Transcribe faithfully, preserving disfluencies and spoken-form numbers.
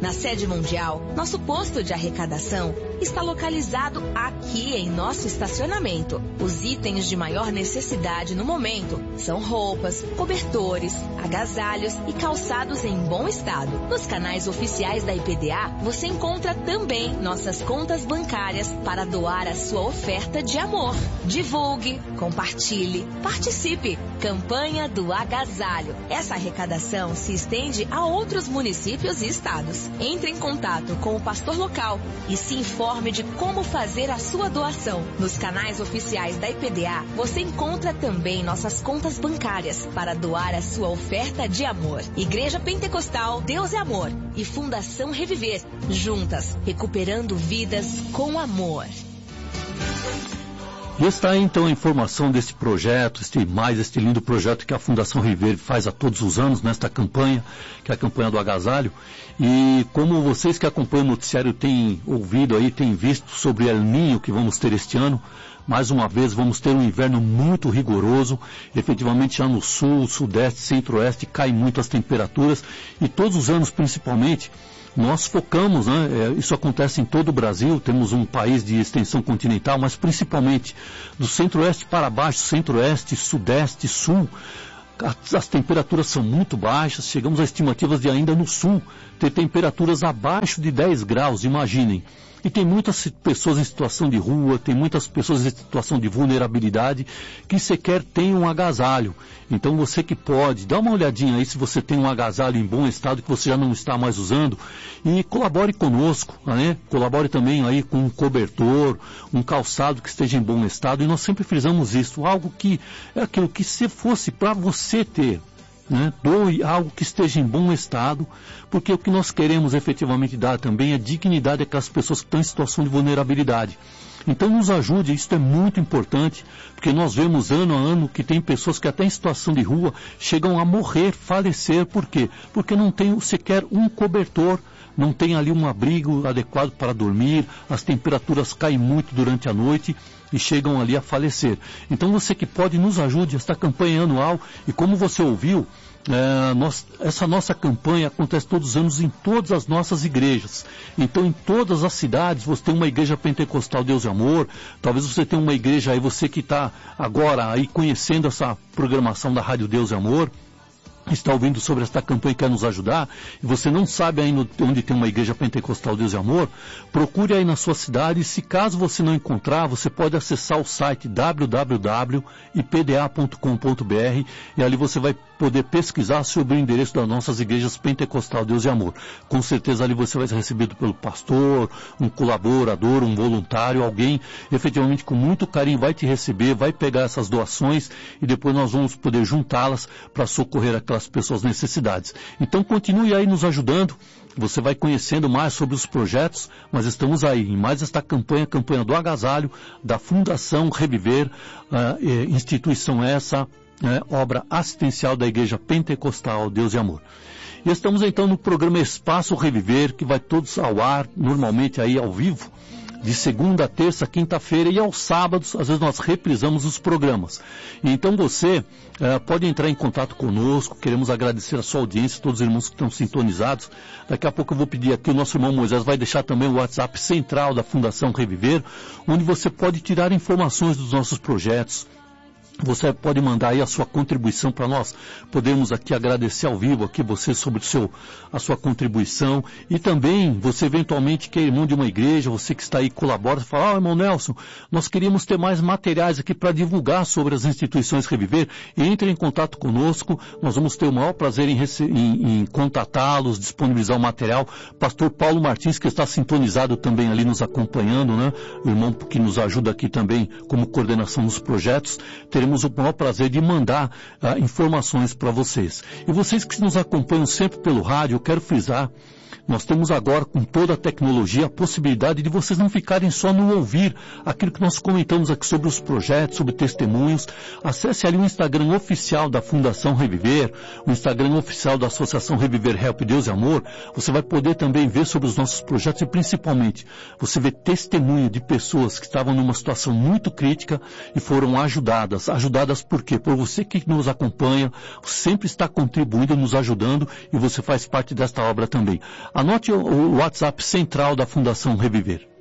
Na sede mundial, nosso posto de arrecadação está localizado aqui em nosso estacionamento. Os itens de maior necessidade no momento são roupas, cobertores, agasalhos e calçados em bom estado. Nos canais oficiais da I P D A, você encontra também nossas contas bancárias para doar a sua oferta de amor. Divulgue, compartilhe, participe. Campanha do Agasalho. Essa arrecadação se estende a outros municípios e estados. Entre em contato com o pastor local e se informe de como fazer a sua doação. Nos canais oficiais da I P D A, você encontra também nossas contas bancárias para doar a sua oferta de amor. Igreja Pentecostal Deus é Amor e Fundação Reviver, juntas, recuperando vidas com amor. E está aí então a informação desse projeto, este, mais este lindo projeto que a Fundação Reviver faz a todos os anos nesta campanha, que é a campanha do agasalho. E como vocês que acompanham o noticiário têm ouvido aí, têm visto sobre o El Niño que vamos ter este ano, mais uma vez vamos ter um inverno muito rigoroso, efetivamente já no sul, sudeste, centro-oeste caem muito as temperaturas e todos os anos principalmente, nós focamos, né, isso acontece em todo o Brasil, temos um país de extensão continental, mas principalmente do centro-oeste para baixo, centro-oeste, sudeste, sul, as, as temperaturas são muito baixas, chegamos a estimativas de ainda no sul ter temperaturas abaixo de dez graus, imaginem. E tem muitas pessoas em situação de rua, tem muitas pessoas em situação de vulnerabilidade que sequer tem um agasalho. Então você que pode, dá uma olhadinha aí se você tem um agasalho em bom estado que você já não está mais usando e colabore conosco, né? Colabore também aí com um cobertor, um calçado que esteja em bom estado e nós sempre frisamos isso, algo que é aquilo que se fosse para você ter. Né? Doe algo que esteja em bom estado, porque o que nós queremos efetivamente dar também é dignidade àquelas pessoas que estão em situação de vulnerabilidade. Então nos ajude, isso é muito importante, porque nós vemos ano a ano que tem pessoas que até em situação de rua chegam a morrer, falecer, por quê? Porque não tem sequer um cobertor, não tem ali um abrigo adequado para dormir, as temperaturas caem muito durante a noite e chegam ali a falecer. Então você que pode, nos ajude, esta campanha anual, e como você ouviu, é, nós, essa nossa campanha acontece todos os anos em todas as nossas igrejas. Então em todas as cidades você tem uma igreja pentecostal Deus e Amor, talvez você tenha uma igreja aí, você que está agora aí conhecendo essa programação da Rádio Deus e Amor, está ouvindo sobre esta campanha e quer nos ajudar, e você não sabe ainda onde tem uma igreja pentecostal Deus e Amor, procure aí na sua cidade, e se caso você não encontrar, você pode acessar o site w w w ponto i p d a ponto com ponto b r e ali você vai poder pesquisar sobre o endereço das nossas igrejas pentecostal Deus e Amor. Com certeza ali você vai ser recebido pelo pastor, um colaborador, um voluntário, alguém efetivamente com muito carinho vai te receber, vai pegar essas doações e depois nós vamos poder juntá-las para socorrer aquelas pessoas necessidades. Então continue aí nos ajudando, você vai conhecendo mais sobre os projetos, mas estamos aí em mais esta campanha, campanha do agasalho, da Fundação Reviver, uh, instituição essa, uh, obra assistencial da Igreja Pentecostal Deus e Amor. E estamos então no programa Espaço Reviver, que vai todos ao ar, normalmente aí ao vivo, de segunda, terça, quinta-feira e aos sábados, às vezes nós reprisamos os programas. Então você eh, pode entrar em contato conosco, queremos agradecer a sua audiência, todos os irmãos que estão sintonizados. Daqui a pouco eu vou pedir aqui, o nosso irmão Moisés vai deixar também o WhatsApp central da Fundação Reviver, onde você pode tirar informações dos nossos projetos. Você pode mandar aí a sua contribuição para nós podermos aqui agradecer ao vivo aqui você sobre o seu, a sua contribuição, e também você eventualmente que é irmão de uma igreja, você que está aí colabora, fala, ah, irmão Nelson, nós queríamos ter mais materiais aqui para divulgar sobre as instituições Reviver, entre em contato conosco, nós vamos ter o maior prazer em, em, em contatá-los, disponibilizar o material. Pastor Paulo Martins, que está sintonizado também ali nos acompanhando, né? O irmão que nos ajuda aqui também como coordenação dos projetos, teremos o maior prazer de mandar uh, informações para vocês. E vocês que nos acompanham sempre pelo rádio, eu quero frisar, nós temos agora, com toda a tecnologia, a possibilidade de vocês não ficarem só no ouvir aquilo que nós comentamos aqui sobre os projetos, sobre testemunhos. Acesse ali o Instagram oficial da Fundação Reviver, o Instagram oficial da Associação Reviver Help Deus e Amor. Você vai poder também ver sobre os nossos projetos e, principalmente, você vê testemunho de pessoas que estavam numa situação muito crítica e foram ajudadas, ajudadas por quê? Por você que nos acompanha, sempre está contribuindo, nos ajudando, e você faz parte desta obra também. Anote o, o WhatsApp central da Fundação Reviver.